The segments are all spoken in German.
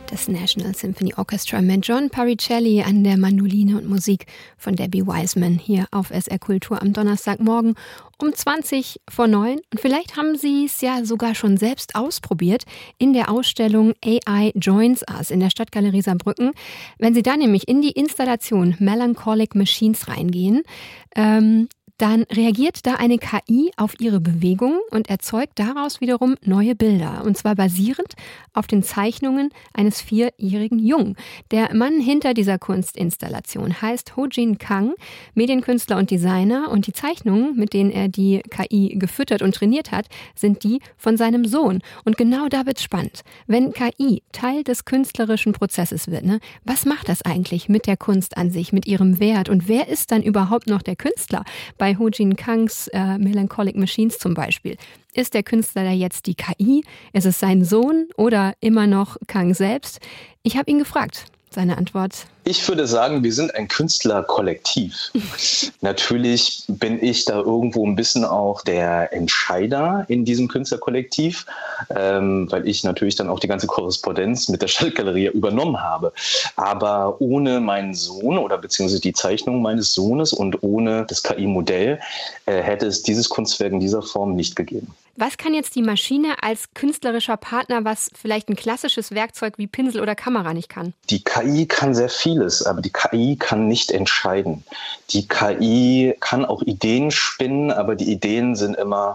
Das National Symphony Orchestra mit John Paricelli an der Mandoline und Musik von Debbie Wiseman hier auf SR Kultur am Donnerstagmorgen um 8:20 Und vielleicht haben Sie es ja sogar schon selbst ausprobiert in der Ausstellung AI Joins Us in der Stadtgalerie Saarbrücken. Wenn Sie da nämlich in die Installation Melancholic Machines reingehen, dann reagiert da eine KI auf Ihre Bewegungen und erzeugt daraus wiederum neue Bilder. Und zwar basierend auf den Zeichnungen eines 4-jährigen Jungen. Der Mann hinter dieser Kunstinstallation heißt Ho-Jin Kang, Medienkünstler und Designer. Und die Zeichnungen, mit denen er die KI gefüttert und trainiert hat, sind die von seinem Sohn. Und genau da wird's spannend. Wenn KI Teil des künstlerischen Prozesses wird, was macht das eigentlich mit der Kunst an sich, mit ihrem Wert? Und wer ist dann überhaupt noch der Künstler? Bei Ho-Jin Kangs Melancholic Machines zum Beispiel. Ist der Künstler da jetzt die KI? Ist es sein Sohn oder immer noch Kang selbst? Ich habe ihn gefragt. Seine Antwort: Ich würde sagen, wir sind ein Künstlerkollektiv. Natürlich bin ich da irgendwo ein bisschen auch der Entscheider in diesem Künstlerkollektiv, weil ich natürlich dann auch die ganze Korrespondenz mit der Stadtgalerie übernommen habe. Aber ohne meinen Sohn oder beziehungsweise die Zeichnung meines Sohnes und ohne das KI-Modell hätte es dieses Kunstwerk in dieser Form nicht gegeben. Was kann jetzt die Maschine als künstlerischer Partner, was vielleicht ein klassisches Werkzeug wie Pinsel oder Kamera nicht kann? Die KI kann sehr vieles, aber die KI kann nicht entscheiden. Die KI kann auch Ideen spinnen, aber die Ideen sind immer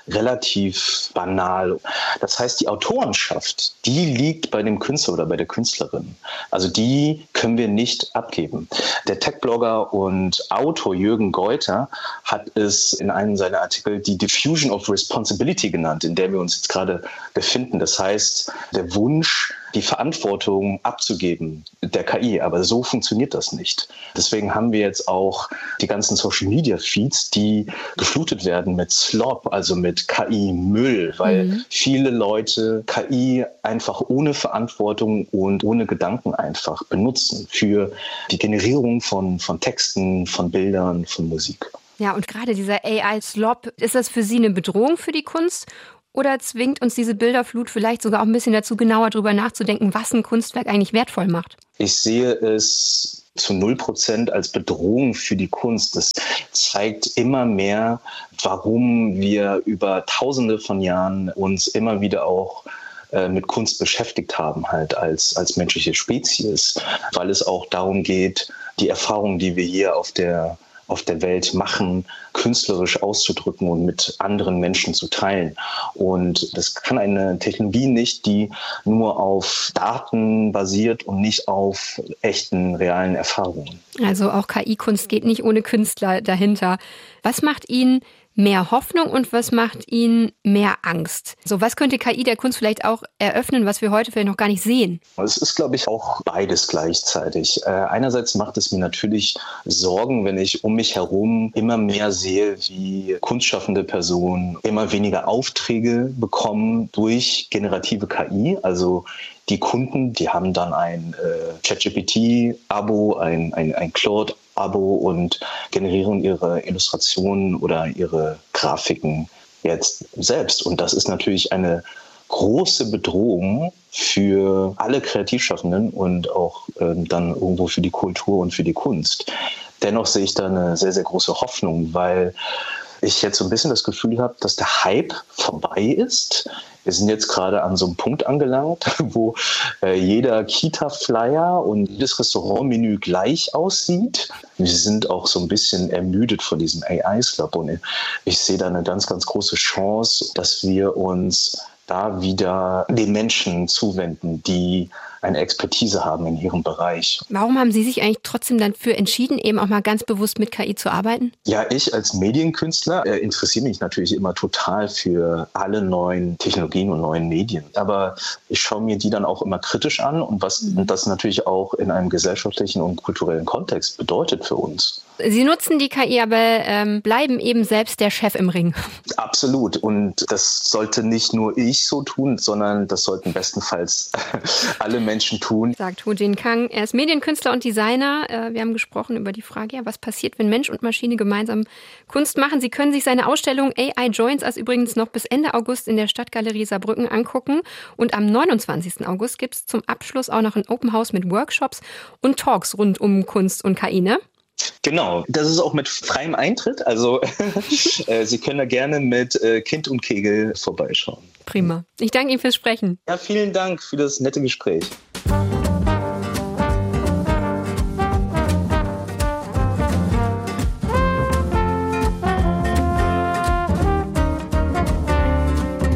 relativ banal. Das heißt, die Autorenschaft, die liegt bei dem Künstler oder bei der Künstlerin. Also die können wir nicht abgeben. Der Tech-Blogger und Autor Jürgen Geuter hat es in einem seiner Artikel die Diffusion of Responsibility genannt, in der wir uns jetzt gerade befinden. Das heißt, der Wunsch, die Verantwortung abzugeben der KI. Aber so funktioniert das nicht. Deswegen haben wir jetzt auch die ganzen Social-Media-Feeds, die geflutet werden mit Slop, also mit KI-Müll, weil viele Leute KI einfach ohne Verantwortung und ohne Gedanken einfach benutzen für die Generierung von Texten, von Bildern, von Musik. Ja, und gerade dieser AI-Slop, ist das für Sie eine Bedrohung für die Kunst? Oder zwingt uns diese Bilderflut vielleicht sogar auch ein bisschen dazu, genauer darüber nachzudenken, was ein Kunstwerk eigentlich wertvoll macht? Ich sehe es zu 0% als Bedrohung für die Kunst. Das zeigt immer mehr, warum wir über Tausende von Jahren uns immer wieder auch mit Kunst beschäftigt haben, halt als menschliche Spezies, weil es auch darum geht, die Erfahrungen, die wir hier auf der Welt machen, künstlerisch auszudrücken und mit anderen Menschen zu teilen. Und das kann eine Technologie nicht, die nur auf Daten basiert und nicht auf echten, realen Erfahrungen. Also auch KI-Kunst geht nicht ohne Künstler dahinter. Was macht Ihnen mehr Hoffnung und was macht Ihnen mehr Angst? So, was könnte KI der Kunst vielleicht auch eröffnen, was wir heute vielleicht noch gar nicht sehen? Es ist, glaube ich, auch beides gleichzeitig. Einerseits macht es mir natürlich Sorgen, wenn ich um mich herum immer mehr sehe, wie kunstschaffende Personen immer weniger Aufträge bekommen durch generative KI. Also die Kunden, die haben dann ein ChatGPT-Abo, ein Claude-Abo und generieren ihre Illustrationen oder ihre Grafiken jetzt selbst. Und das ist natürlich eine große Bedrohung für alle Kreativschaffenden und auch dann irgendwo für die Kultur und für die Kunst. Dennoch sehe ich da eine sehr, sehr große Hoffnung, weil ich jetzt so ein bisschen das Gefühl habe, dass der Hype vorbei ist. Wir sind jetzt gerade an so einem Punkt angelangt, wo jeder Kita-Flyer und jedes Restaurantmenü gleich aussieht. Wir sind auch so ein bisschen ermüdet von diesem AI-Slop. Und ich sehe da eine ganz, ganz große Chance, dass wir uns da wieder den Menschen zuwenden, die eine Expertise haben in ihrem Bereich. Warum haben Sie sich eigentlich trotzdem dafür entschieden, eben auch mal ganz bewusst mit KI zu arbeiten? Ja, ich als Medienkünstler interessiere mich natürlich immer total für alle neuen Technologien und neuen Medien. Aber ich schaue mir die dann auch immer kritisch an und was das natürlich auch in einem gesellschaftlichen und kulturellen Kontext bedeutet für uns. Sie nutzen die KI, aber bleiben eben selbst der Chef im Ring. Absolut. Und das sollte nicht nur ich so tun, sondern das sollten bestenfalls alle Menschen Menschen tun. Sagt Ho Jin Kang. Er ist Medienkünstler und Designer. Wir haben gesprochen über die Frage, was passiert, wenn Mensch und Maschine gemeinsam Kunst machen. Sie können sich seine Ausstellung AI Joins übrigens noch bis Ende August in der Stadtgalerie Saarbrücken angucken. Und am 29. August gibt es zum Abschluss auch noch ein Open House mit Workshops und Talks rund um Kunst und KI, ne? Genau, das ist auch mit freiem Eintritt. Also Sie können da gerne mit Kind und Kegel vorbeischauen. Prima. Ich danke Ihnen fürs Sprechen. Ja, vielen Dank für das nette Gespräch.